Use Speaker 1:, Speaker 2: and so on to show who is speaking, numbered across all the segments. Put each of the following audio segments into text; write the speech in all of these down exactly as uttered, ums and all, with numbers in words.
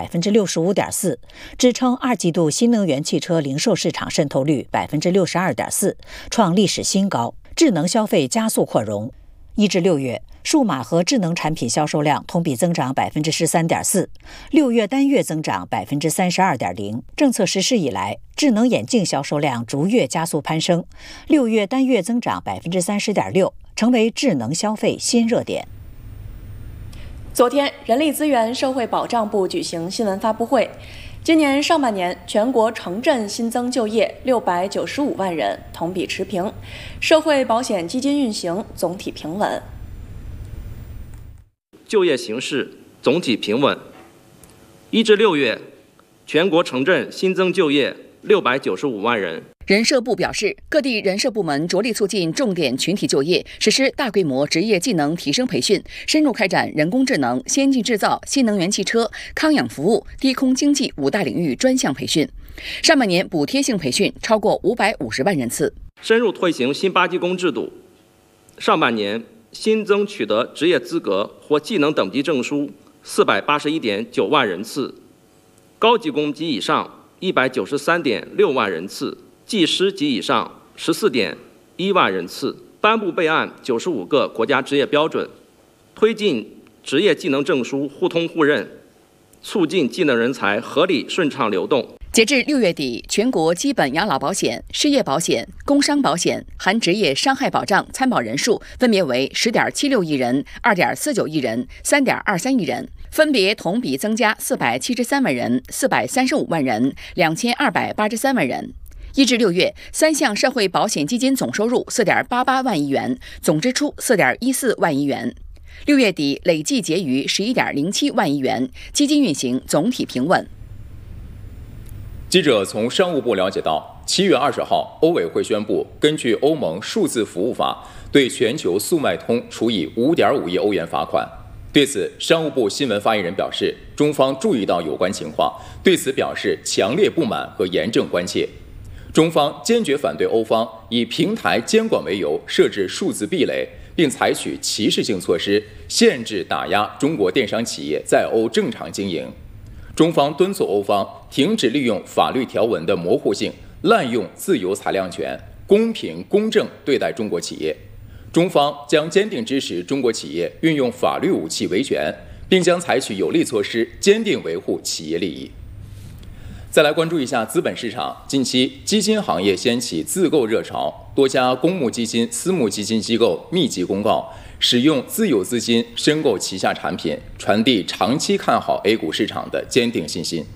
Speaker 1: 百分之六十五点四，支撑二季度新能源汽车零售市场渗透率百分之六十二点四，创历史新高。智能消费加速扩容。一至六月，数码和智能产品销售量同比增长百分之十三点四，六月单月增长百分之三十二点零。政策实施以来，智能眼镜销售量逐月加速攀升，六月单月增长百分之三十点六，成为智能消费新热点。
Speaker 2: 昨天，人力资源社会保障部举行新闻发布会。今年上半年，全国城镇新增就业六百九十五万人，同比持平。社会保险基金运行总体平稳。
Speaker 3: 就业形势总体平稳。一至六月，全国城镇新增就业六百九十五万人。
Speaker 4: 人社部表示，各地人社部门着力促进重点群体就业，实施大规模职业技能提升培训，深入开展人工智能、先进制造、新能源汽车、康养服务、低空经济五大领域专项培训。上半年补贴性培训超过五百五十万人次。
Speaker 3: 深入推行新八技工制度，上半年新增取得职业资格或技能等级证书四百八十一点九万人次，高级工及以上一百九十三点六万人次。技师及以上十四点一万人次，颁布备案九十五个国家职业标准，推进职业技能证书互通互认，促进技能人才合理顺畅流动。
Speaker 4: 截至六月底，全国基本养老保险、失业保险、工伤保险含职业伤害保障参保人数分别为十点七六亿人、二点四九亿人、三点二三亿人，分别同比增加四百七十三万人、四百三十五万人、两千二百八十三万人。一至六月，三项社会保险基金总收入四点八八万亿元，总支出四点一四万亿元。六月底累计结余十一点零七万亿元，基金运行总体平稳。
Speaker 5: 记者从商务部了解到，七月二十号，欧委会宣布，根据欧盟数字服务法，对全球速卖通处以五点五亿欧元罚款。对此，商务部新闻发言人表示，中方注意到有关情况，对此表示强烈不满和严正关切。中方坚决反对欧方以平台监管为由设置数字壁垒，并采取歧视性措施，限制打压中国电商企业在欧正常经营。中方敦促欧方停止利用法律条文的模糊性，滥用自由裁量权，公平公正对待中国企业。中方将坚定支持中国企业运用法律武器维权，并将采取有力措施，坚定维护企业利益。再来关注一下资本市场。近期，基金行业掀起自购热潮，多家公募基金、私募基金机构密集公告，使用自有资金申购旗下产品，传递长期看好 A 股市场的坚定信心。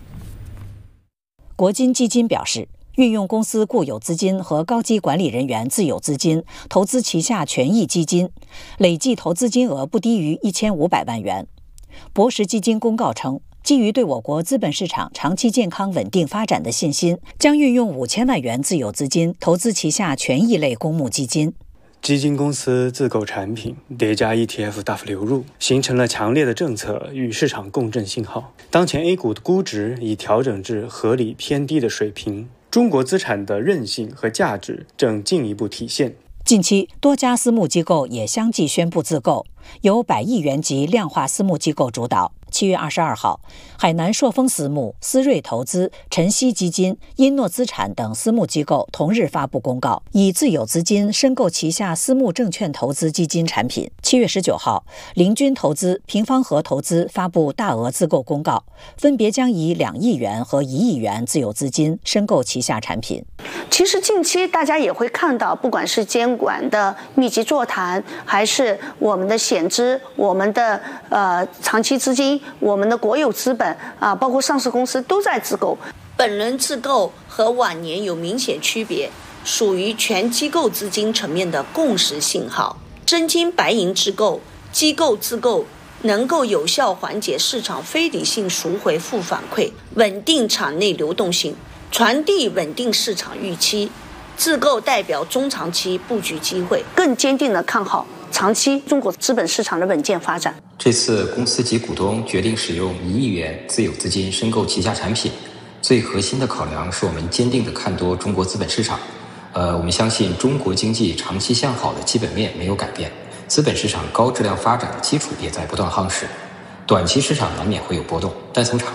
Speaker 1: 国金基金表示，运用公司固有资金和高级管理人员自有资金投资旗下权益基金，累计投资金额不低于一千五百万元。博时基金公告称，基于对我国资本市场长期健康稳定发展的信心，将运用五千万元自有资金投资旗下权益类公募基金。
Speaker 6: 基金公司自购产品叠加 E T F 大幅流入，形成了强烈的政策与市场共振信号。当前 A 股的估值已调整至合理偏低的水平，中国资产的韧性和价值正进一步体现。
Speaker 1: 近期，多家私募机构也相继宣布自购，由百亿元级量化私募机构主导。七月二十二号，海南朔丰私募、思瑞投资、晨曦基金、英诺资产等私募机构同日发布公告，以自有资金申购旗下私募证券投资基金产品。七月十九号，凌军投资、平方和投资发布大额自购公告，分别将以两亿元和一亿元自有资金申购旗下产品。
Speaker 7: 其实近期大家也会看到，不管是监管的密集座谈，还是我们的险资、我们的呃长期资金、我们的国有资本啊，包括上市公司都在自购。
Speaker 8: 本轮自购和往年有明显区别，属于全机构资金层面的共识信号。真金白银自购、机构自购能够有效缓解市场非理性赎回负反馈，稳定场内流动性，传递稳定市场预期。自购代表中长期布局机会，
Speaker 7: 更坚定地看好长期中国资本市场的稳健发展。
Speaker 9: 这次公司及股东决定使用一亿元自有资金申购旗下产品，最核心的考量是我们坚定地看多中国资本市场。呃，我们相信中国经济长期向好的基本面没有改变，资本市场高质量发展的基础也在不断夯实。短期市场难免会有波动，但从长